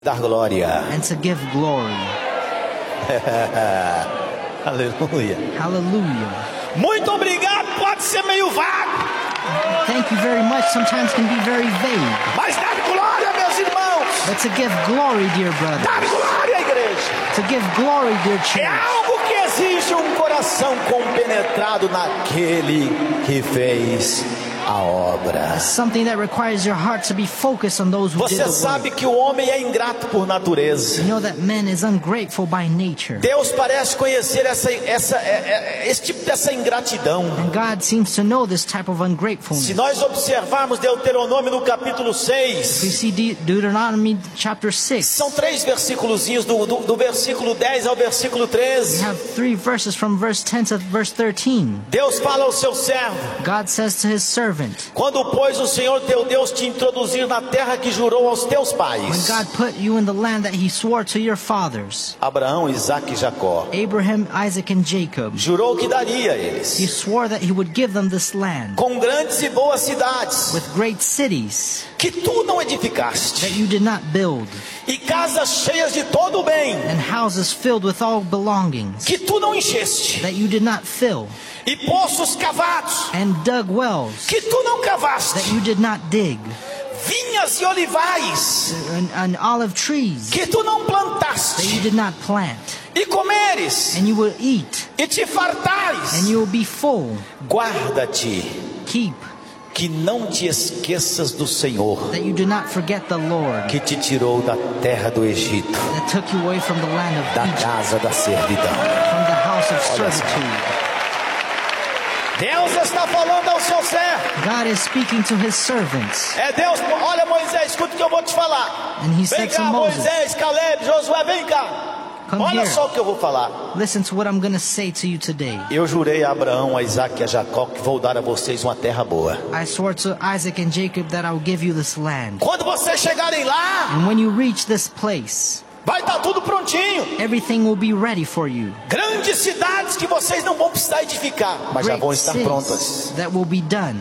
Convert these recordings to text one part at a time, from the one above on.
Dar glória. And to give glory. Aleluia. Hallelujah. Muito obrigado, pode ser meio vago. Thank you very much sometimes can be very vague. Mas dar glória, meus irmãos. But to give glory, dear brother. Dar glória, igreja. To give glory, dear É church. algo que exige um coração compenetrado naquele que fez a obra. Something that requires your heart to be focused on those who did Você the sabe work. que o homem é ingrato por natureza. You know that man is ungrateful by nature. Deus parece conhecer esse tipo dessa ingratidão. And God seems to know this type of ungratefulness. Se nós observarmos Deuteronômio no capítulo We 6, see Deuteronomy chapter 6. são 3 versículozinhos do versículo 10 ao versículo We 13. have 3 verses from verse 10 to verse 13. Deus fala ao seu servo: God says to his servant, quando, pois, o Senhor teu Deus te introduzir na terra que jurou aos teus when pais, God put you in the land that he swore to your fathers, Abraão, Isaque e Jacó, Abraham, Isaac, and Jacob, jurou que daria a he eles, swore that he would give them this land com grandes e boas cidades, with great cities que tu não that edificaste, you did not build, e casas cheias de todo o bem, and houses filled with all belongings que tu não encheste, that you did not fill, e poços cavados, and dug wells que tu não that cavaste, you did not dig, vinhas e olivais, and olive trees que tu não that you plantaste, did not plant, e comeres, and you will eat, e te fartares. and you will be full. Guarda-te, Keep que não te esqueças do Senhor, that you do not forget the Lord que te tirou da terra do Egito, that took you away from the land of da Egypt, casa da servidão. from the house of Olha só. servitude. Deus está falando ao seu servo. God is speaking to his servants, É Deus, olha, Moisés, escuta o que eu vou te falar. and he Vem said to cá, Moses, Moisés, Caleb, Josué, vem cá. Come Olha here. só o que eu vou falar. Listen to what I'm going to say to you today. Eu jurei a Abraão, a Isaque e a Jacó que vou dar a vocês uma terra boa. I swore to Isaac and Jacob that I will give you this land. Quando vocês chegarem lá, And when you reach this place, vai estar tudo prontinho. everything will be ready for you. Grandes cidades que vocês não vão precisar edificar, mas já Great vão estar prontas. cities that will be done,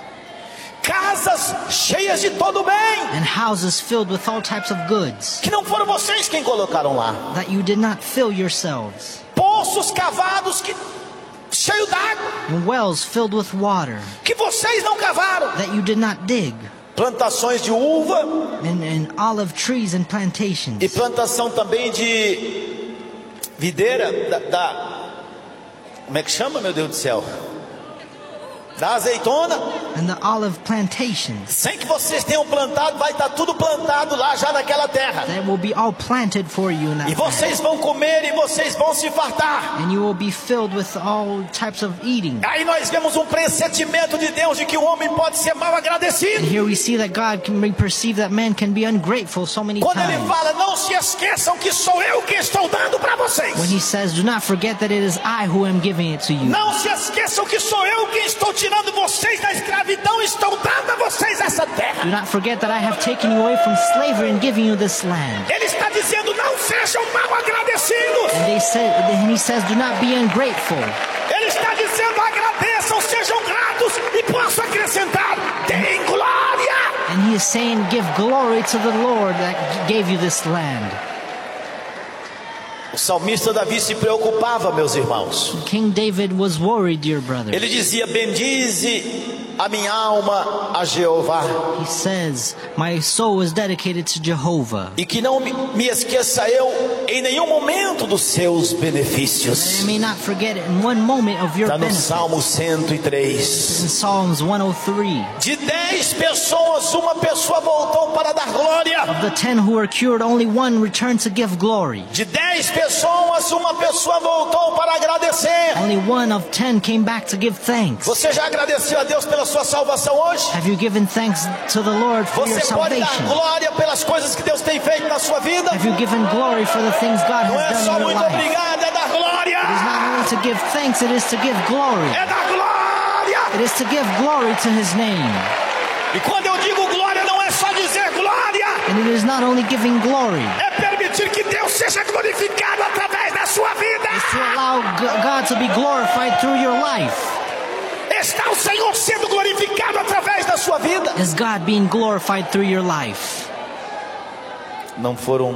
Casas cheias de todo bem, and houses filled with all types of goods que não foram vocês quem colocaram lá. that you did not fill yourselves, Poços cavados cheio d'água, and wells filled with water que vocês não cavaram. that you did not dig, Plantações de uva and olive trees and plantations, e plantação também de videira como é que chama, meu Deus do céu? Da azeitona. and the olive plantations Sem que vocês tenham plantado, vai estar tudo plantado lá já naquela terra. that will be all planted for you in that E land. vocês vão comer e vocês vão se fartar. And you will be filled with all types of eating. Aí nós vemos um pressentimento de Deus de que o homem pode ser mal And agradecido. here we see that God can perceive that man can be ungrateful so many Quando ele times. fala, não se esqueçam que sou eu que estou dando para vocês. When he says, do not forget that it is I who am giving it to you. Não se esqueçam que sou eu quem estou tirando vocês da escravidão e estou dando a vocês essa terra. Do not forget that I have taken you away from slavery and giving you this land. Ele está dizendo, não sejam mal agradecidos. And he says, do not be ungrateful. Ele está dizendo, agradeçam, sejam gratos. E posso acrescentar, deem glória. And he is saying, give glory to the Lord that gave you this land. O salmista Davi se preocupava, meus irmãos. King David was worried, dear brother. Ele dizia, bendize a minha alma a Jeová, He says, my soul is dedicated to Jehovah. e que não me esqueça eu em nenhum momento dos seus I benefícios. may not forget it in one moment of your Está no benefit. Salmo 103. In Psalms 103, De 10 pessoas, uma pessoa voltou para dar glória. of the 10 who were cured, only one returned to give glory. De 10 pessoas, uma pessoa voltou para agradecer. Only one of 10 came back to give thanks. Você já agradeceu a Deus pela sua salvação hoje? Have you given thanks to the Lord for your Você pode dar salvation? glória pelas coisas que Deus tem feito na sua vida? Have you given glory for the things God Não é has só done in your muito life? obrigado, é dar glória. It is not only to give thanks, it is to give glory. É dar glória. It is to give glory to His name. E quando eu digo glória, não é só dizer glória. And it is not only giving glory, É permitir que Deus seja glorificado através da sua vida. it's to allow God to be glorified through your life. Está o Senhor sendo glorificado através da sua vida. Is God being glorified through your life? não foram